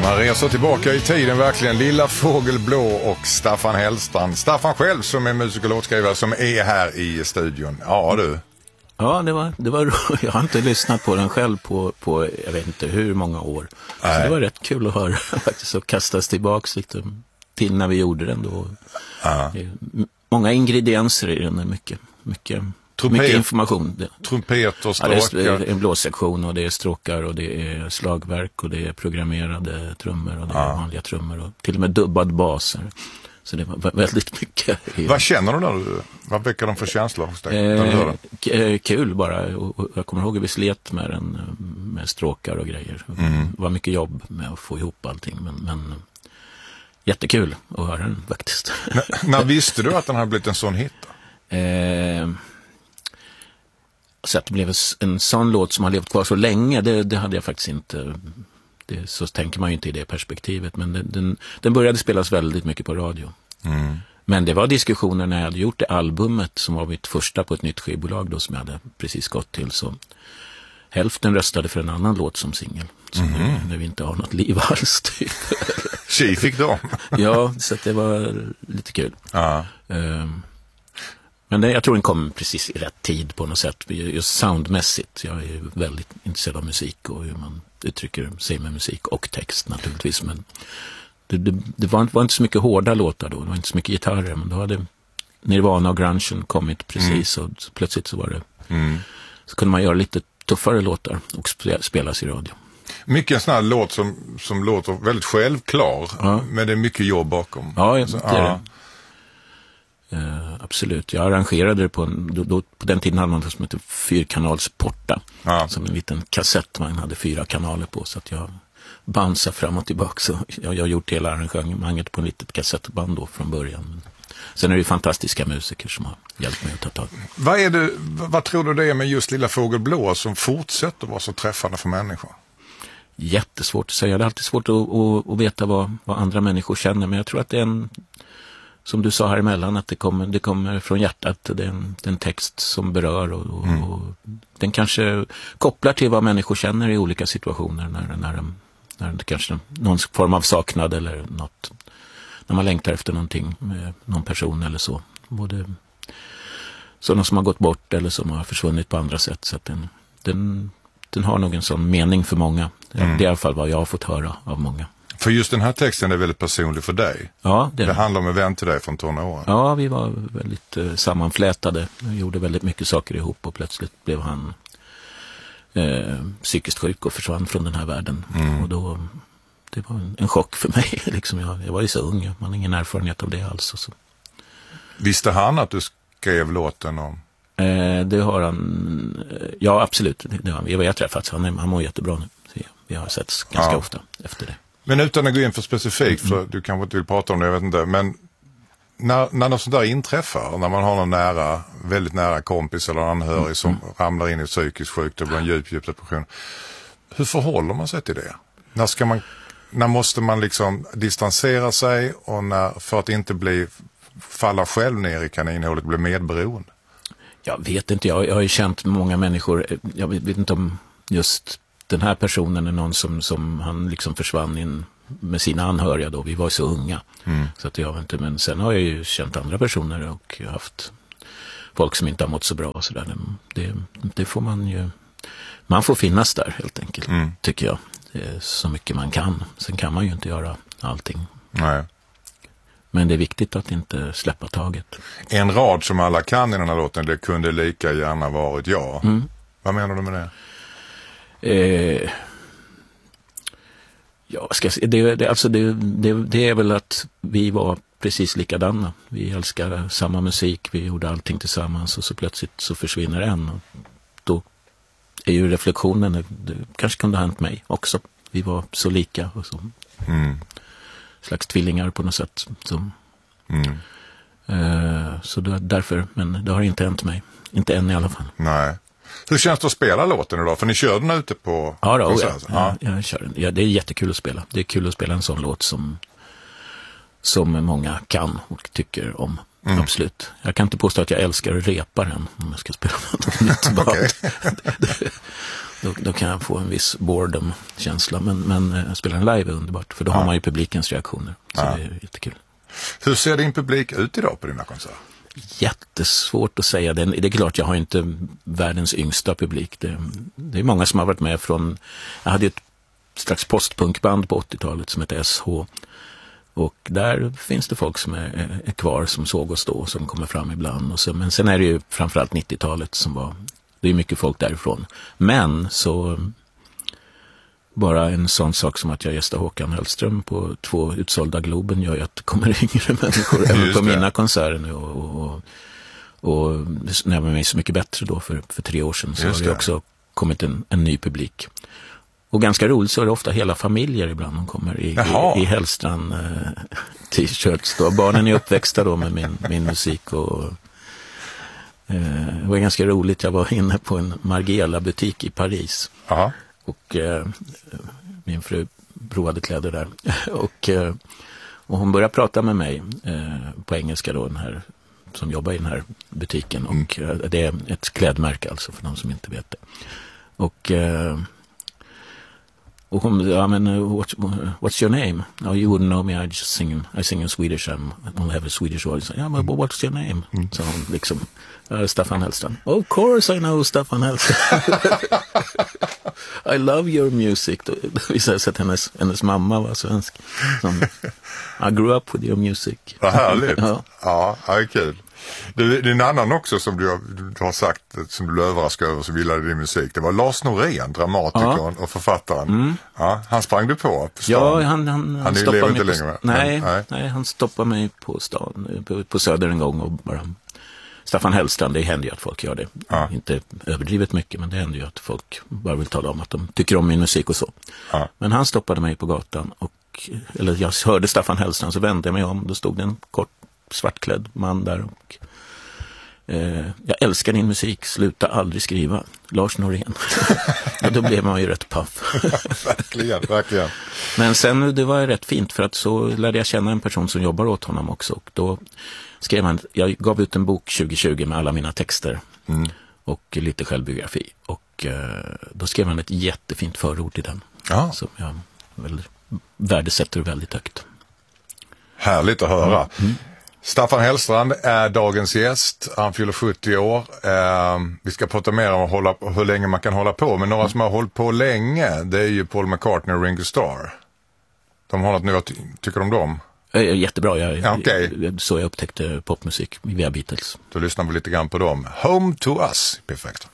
Man reser tillbaka i tiden verkligen. Lilla Fågel Blå och Staffan Hellstrand. Staffan själv som är musik- och låtskrivare som är här i studion. Ja du. Ja, det var jag har inte lyssnat på den själv på jag vet inte hur många år. Så det var rätt kul att höra faktiskt och kastas tillbaks lite till när vi gjorde den då. Många ingredienser i den, mycket information. Trumpet och stråkar. Ja, det är en blåssektion och det är stråkar och det är slagverk och det är programmerade trummor och det är vanliga trummor och till och med dubbad baser. Så det var väldigt mycket. Vad känner du när vad väcker de för känslor hos dig? Kul bara. Och jag kommer ihåg att vi slet med den med stråkar och grejer. Det var mycket jobb med att få ihop allting men jättekul att höra den faktiskt. När visste du att den hade blivit en sån hit? Så att det blev en sån låt som har levt kvar så länge, det hade jag faktiskt inte. Så tänker man ju inte i det perspektivet. Men den började spelas väldigt mycket på radio. Men det var diskussioner när jag hade gjort det albumet som var mitt första på ett nytt skivbolag då som jag hade precis gått till. Så hälften röstade för en annan låt som singel. Så när vi inte har något liv alls typ. Tjej fick då. Ja, så att det var lite kul. Men jag tror den kom precis i rätt tid på något sätt. Just soundmässigt. Jag är väldigt intresserad av musik och hur man uttrycker sig med musik och text naturligtvis. Men det var inte så mycket hårda låtar då. Det var inte så mycket gitarrer. Men då hade Nirvana och grungen kommit precis. Och plötsligt så var det... Så kunde man göra lite tuffare låtar och spelas i radio. Mycket en sån här låt som låter väldigt självklar. Men det är mycket jobb bakom. Ja, det är det. Absolut. Jag arrangerade det på den tiden hade man det som heter fyrkanalsporta. Som en liten kassett man hade 4 kanaler på så att jag bansade fram och tillbaka. Så jag har gjort hela arrangemanget på en litet kassettband då från början. Sen är det ju fantastiska musiker som har hjälpt mig att ta tag. Vad tror du det är med just Lilla Fågel Blå som fortsätter vara så träffande för människor? Jättesvårt att säga. Det är alltid svårt att veta vad andra människor känner. Men jag tror att det är som du sa här emellan, att det kommer från hjärtat. Det är en text som berör och den kanske kopplar till vad människor känner i olika situationer när det kanske någon form av saknad eller något, när man längtar efter någonting med någon person eller så. Både sådana som har gått bort eller som har försvunnit på andra sätt. Så att den har nog en sån mening för många. Det är i alla fall vad jag har fått höra av många. För just den här texten är väldigt personlig för dig. Ja, det handlar om en vän till dig från tonåren. Ja, vi var väldigt sammanflätade. Vi gjorde väldigt mycket saker ihop och plötsligt blev han psykiskt sjuk och försvann från den här världen. Och då, det var en chock för mig. Liksom jag var ju så ung, man har ingen erfarenhet av det alls. Och så. Visste han att du skrev låten om? Det har han, ja absolut. Vi har träffats, han mår jättebra nu. Vi har setts ganska ofta efter det. Men utan att gå in för specifikt, för du kanske inte vill prata om det, jag vet inte. Men när något sånt där inträffar, när man har någon väldigt nära kompis eller anhörig som ramlar in i psykisk sjukdom och blir en djup depression. Hur förhåller man sig till det? När måste man liksom distansera sig och för att inte falla själv ner i kaninhålet, bli medberoende? Jag vet inte, jag har ju känt många människor, jag vet inte om just den här personen är någon som han liksom försvann in med sina anhöriga då. Vi var så unga. Så att jag vet inte, men sen har jag ju känt andra personer och haft folk som inte har mått så bra och sådär. Det får man får finnas där helt enkelt, tycker jag. Så mycket man kan. Sen kan man ju inte göra allting. Nej. Men det är viktigt att inte släppa taget. En rad som alla kan i den här låten, det kunde lika gärna varit jag. Vad menar du med det? Ja, det är väl att vi var precis likadana. Vi älskar samma musik, vi gjorde allting tillsammans och så plötsligt så försvinner en. Och då är ju reflektionen, det kanske kunde ha hänt mig också. Vi var så lika och så slags tvillingar på något sätt. Så därför, men det har inte hänt mig. Inte än i alla fall. Nej. Hur känns det att spela låten idag? För ni kör den ute på konserten. Ja, jag kör den. Ja, det är jättekul att spela. Det är kul att spela en sån låt som många kan och tycker om. Absolut. Jag kan inte påstå att jag älskar att repa den om jag ska spela något nytt band. Då kan jag få en viss boredom-känsla. Men spela en live är underbart, för då har man ju publikens reaktioner. Så det är jättekul. Hur ser din publik ut idag på dina konserter? Jättesvårt att säga. Det är klart, jag har inte världens yngsta publik. Det är många som har varit med från... Jag hade ett slags postpunkband på 80-talet som heter SH. Och där finns det folk som är kvar, som såg oss då, som kommer fram ibland. Och så, men sen är det ju framförallt 90-talet som var... Det är mycket folk därifrån. Men så... Bara en sån sak som att jag gästar Håkan Hellström på 2 utsålda Globen gör ju att det kommer yngre människor även på mina konserter nu. Och närmar mig så mycket bättre då för 3 år sedan. Så har det också kommit en ny publik. Och ganska roligt så är det ofta hela familjer ibland. De kommer i Hellstrand t-shirts då. Barnen är uppväxta då med min musik. Och det var ganska roligt. Jag var inne på en Margiela-butik i Paris. Aha. Och min fru provade kläder där. Och hon började prata med mig på engelska då, den här som jobbar i den här butiken. Och det är ett klädmärke alltså, för de som inte vet det. Och hon, what's your name? Oh, you wouldn't know me, I sing in Swedish, I don't have a Swedish voice. Yeah, but what's your name? Så hon liksom, Staffan Hellstrand. Of course I know Staffan Hellstrand. I love your music. Då visade sig att hennes mamma var svensk. I grew up with your music. Vad härligt. Ja, det är kul. Det är en annan också som du har sagt, som du blev överraskad över, som gillade din musik. Det var Lars Norén, dramatikern och författaren. Ja, han sprang du på stan. Ja, han lever inte längre. Nej, han stoppade mig på stan, på Söder en gång och bara... Staffan Hellstrand, det händer ju att folk gör det. Ja. Inte överdrivet mycket, men det händer ju att folk bara vill tala om att de tycker om min musik och så. Ja. Men han stoppade mig på gatan eller jag hörde Staffan Hellstrand, så vände jag mig om. Då stod det en kort svartklädd man där och jag älskar din musik, sluta aldrig skriva. Lars Norén. Och då blev man ju rätt paff. verkligen. Men sen, det var rätt fint, för att så lärde jag känna en person som jobbar åt honom också. Och då skrev han, jag gav ut en bok 2020 med alla mina texter och lite självbiografi. Och då skrev han ett jättefint förord i den. Ja. Som jag värdesätter väldigt högt. Härligt att höra. Staffan Hellstrand är dagens gäst. Han fyller 70 år. Vi ska prata mer om hur länge man kan hålla på. Men några som har hållit på länge, det är ju Paul McCartney och Ringo Starr. De har något nu, tycker de dem? Jättebra. Så jag upptäckte popmusik via Beatles. Då lyssnar vi lite grann på dem. Home to Us. Perfekt.